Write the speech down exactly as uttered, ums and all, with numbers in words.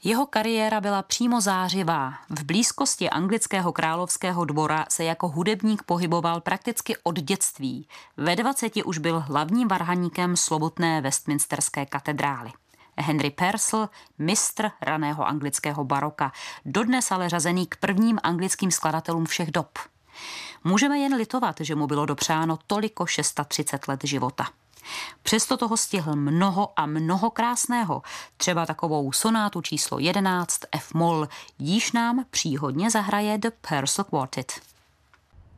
Jeho kariéra byla přímo zářivá. V blízkosti anglického královského dvora se jako hudebník pohyboval prakticky od dětství. Ve dvaceti už byl hlavním varhaníkem slovutné Westminsterské katedrály. Henry Purcell, mistr raného anglického baroka, dodnes ale řazený k prvním anglickým skladatelům všech dob. Můžeme jen litovat, že mu bylo dopřáno toliko třicet šest let života. Přesto toho stihl mnoho a mnoho krásného, třeba takovou sonátu číslo jedenáct F-moll, jíž nám příhodně zahraje The Purcell Quartet.